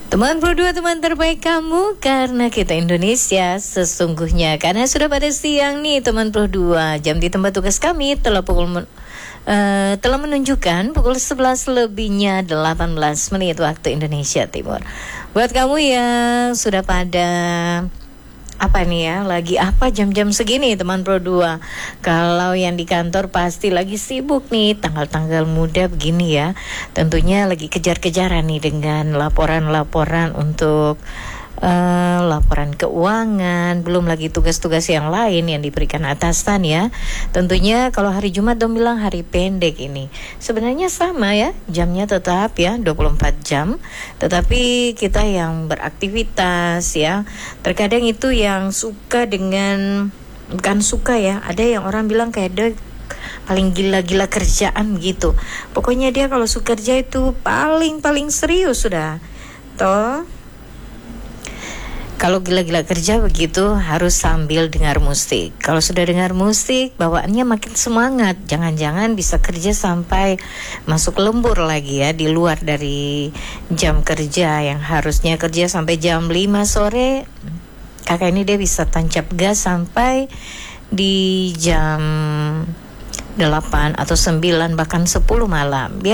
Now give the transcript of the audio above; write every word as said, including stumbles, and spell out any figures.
Teman Pro dua, teman terbaik kamu, karena kita Indonesia sesungguhnya. Karena sudah pada siang nih teman Pro dua, jam di tempat tugas kami telah pukul men- uh, telah menunjukkan pukul sebelas lebihnya delapan belas menit waktu Indonesia Timur. Buat kamu yang sudah pada apa nih ya, lagi apa jam-jam segini teman Pro dua. Kalau yang di kantor pasti lagi sibuk nih, tanggal-tanggal muda begini ya. Tentunya lagi kejar-kejaran nih dengan laporan-laporan untuk uh, laporan keuangan, belum lagi tugas-tugas yang lain yang diberikan atasan ya. Tentunya kalau hari Jumat dong bilang hari pendek ini. Sebenarnya sama ya, jamnya tetap ya dua puluh empat jam. Tetapi kita yang beraktivitas ya, terkadang itu yang suka dengan, bukan suka ya, ada yang orang bilang kayak dia paling gila-gila kerjaan gitu. Pokoknya dia kalau suka kerja itu paling-paling serius sudah. Toh kalau gila-gila kerja begitu harus sambil dengar musik. Kalau sudah dengar musik, bawaannya makin semangat. Jangan-jangan bisa kerja sampai masuk lembur lagi ya, di luar dari jam kerja yang harusnya kerja sampai jam lima sore. Kakak ini dia bisa tancap gas sampai di jam delapan atau sembilan bahkan sepuluh malam. Biar